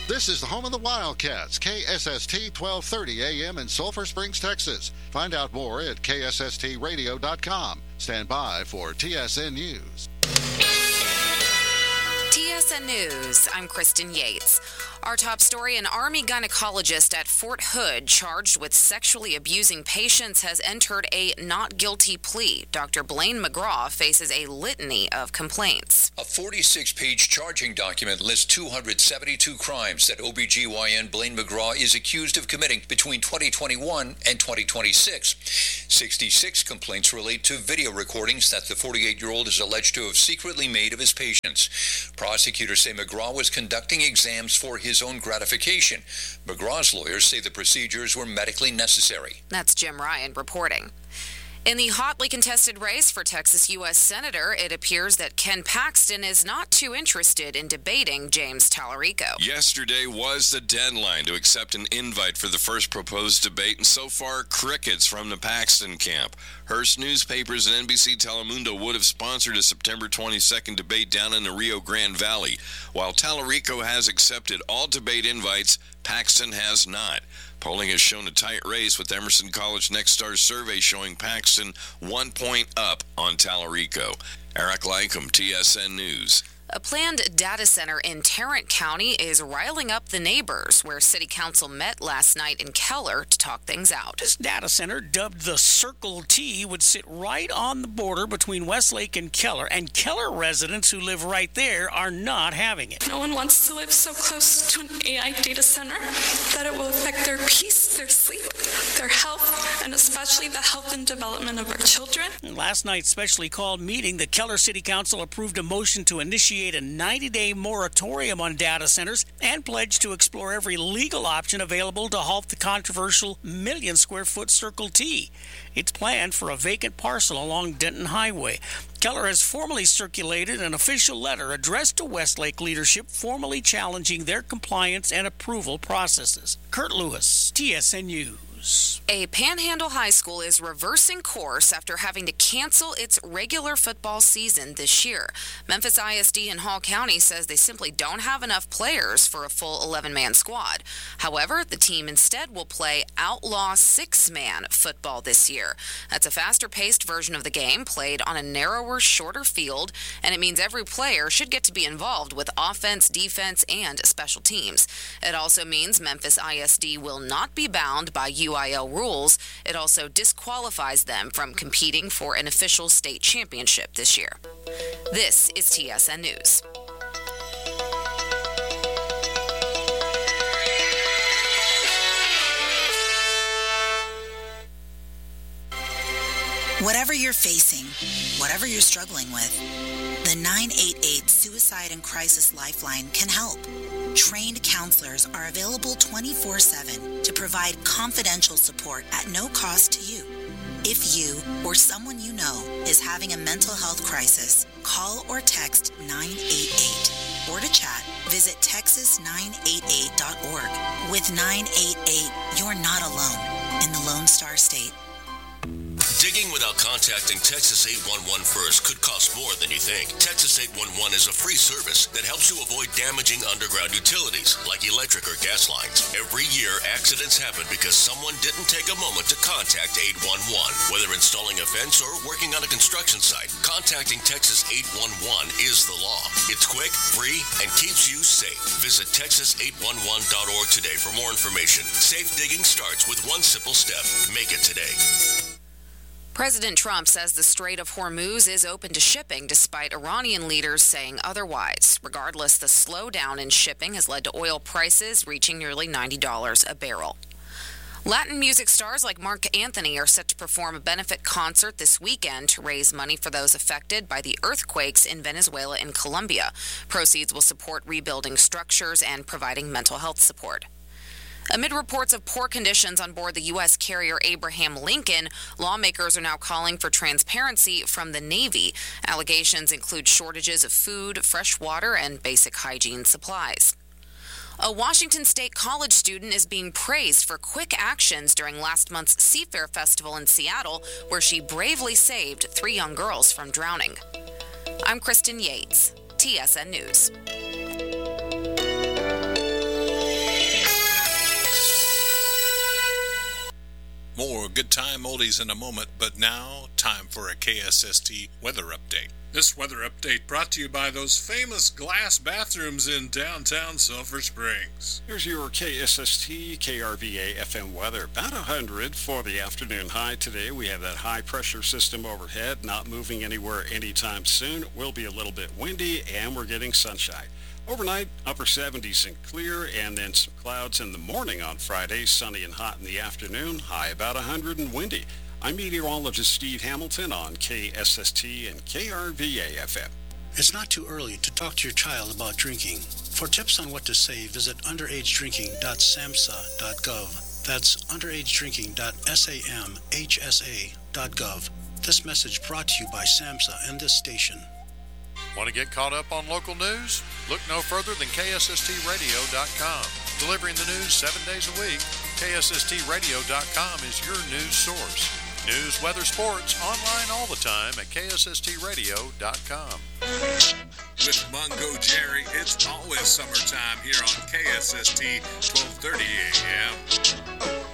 This is the home of the Wildcats, KSST 1230 AM in Sulphur Springs, Texas. Find out more at ksstradio.com. Stand by for TSN News. TSN News, I'm Kristen Yates. Our top story, an Army gynecologist at Fort Hood charged with sexually abusing patients has entered a not guilty plea. Dr. Blaine McGraw faces a litany of complaints. A 46-page charging document lists 272 crimes that OBGYN Blaine McGraw is accused of committing between 2021 and 2026. 66 complaints relate to video recordings that the 48-year-old is alleged to have secretly made of his patients. Prosecutors say McGraw was conducting exams for his own gratification. McGraw's lawyers say the procedures were medically necessary. That's Jim Ryan reporting. In the hotly contested race for Texas U.S. Senator, it appears that Ken Paxton is not too interested in debating James Tallarico. Yesterday was the deadline to accept an invite for the first proposed debate, and so far, crickets from the Paxton camp. Hearst Newspapers and NBC Telemundo would have sponsored a September 22nd debate down in the Rio Grande Valley. While Tallarico has accepted all debate invites, Paxton has not. Polling has shown a tight race, with Emerson College Next Star survey showing Paxton 1 point up on Tallarico. Eric Lycum, TSN News. A planned data center in Tarrant County is riling up the neighbors, where City Council met last night in Keller to talk things out. This data center, dubbed the Circle T, would sit right on the border between Westlake and Keller residents who live right there are not having it. No one wants to live so close to an AI data center that it will affect their peace, their sleep, their health, and especially the health and development of our children. In last night's specially called meeting, the Keller City Council approved a motion to initiate a 90-day moratorium on data centers and pledged to explore every legal option available to halt the controversial million-square-foot Circle T. It's planned for a vacant parcel along Denton Highway. Keller has formally circulated an official letter addressed to Westlake leadership, formally challenging their compliance and approval processes. Kurt Lewis, TSN News. A Panhandle high school is reversing course after having to cancel its regular football season this year. Memphis ISD in Hall County says they simply don't have enough players for a full 11-man squad. However, the team instead will play outlaw 6-man football this year. That's a faster-paced version of the game, played on a narrower, shorter field, and it means every player should get to be involved with offense, defense, and special teams. It also means Memphis ISD will not be bound by UIL rules. It also disqualifies them from competing for an official state championship this year. This is TSN News. Whatever you're facing, whatever you're struggling with, the 988 Suicide and Crisis Lifeline can help. Trained counselors are available 24/7 to provide confidential support at no cost to you. If you or someone you know is having a mental health crisis, call or text 988. Or to chat, visit texas988.org. With 988, you're not alone in the Lone Star State. Digging without contacting Texas 811 first could cost more than you think. Texas 811 is a free service that helps you avoid damaging underground utilities like electric or gas lines. Every year, accidents happen because someone didn't take a moment to contact 811. Whether installing a fence or working on a construction site, contacting Texas 811 is the law. It's quick, free, and keeps you safe. Visit texas811.org today for more information. Safe digging starts with one simple step. Make it today. President Trump says the Strait of Hormuz is open to shipping, despite Iranian leaders saying otherwise. Regardless, the slowdown in shipping has led to oil prices reaching nearly $90 a barrel. Latin music stars like Marc Anthony are set to perform a benefit concert this weekend to raise money for those affected by the earthquakes in Venezuela and Colombia. Proceeds will support rebuilding structures and providing mental health support. Amid reports of poor conditions on board the U.S. carrier Abraham Lincoln, lawmakers are now calling for transparency from the Navy. Allegations include shortages of food, fresh water, and basic hygiene supplies. A Washington State college student is being praised for quick actions during last month's Seafair Festival in Seattle, where she bravely saved 3 young girls from drowning. I'm Kristen Yates, TSN News. time oldies in a moment, but now, time for a KSST weather update. This weather update brought to you by those famous glass bathrooms in downtown Sulphur Springs. Here's your KSST KRVA FM weather. About 100 for the afternoon high today. We have that high pressure system overhead, not moving anywhere anytime soon. It will be a little bit windy, and we're getting sunshine. Overnight, upper 70s and clear, and then some clouds in the morning on Friday, sunny and hot in the afternoon, high about 100 and windy. I'm meteorologist Steve Hamilton on KSST and KRVA FM. It's not too early to talk to your child about drinking. For tips on what to say, visit underagedrinking.samhsa.gov. That's underagedrinking.samhsa.gov. This message brought to you by SAMHSA and this station. Want to get caught up on local news? Look no further than KSSTradio.com. Delivering the news 7 days a week, KSSTradio.com is your news source. News, weather, sports, online all the time at KSSTradio.com. With Mungo Jerry, it's always summertime here on KSST 1230 AM.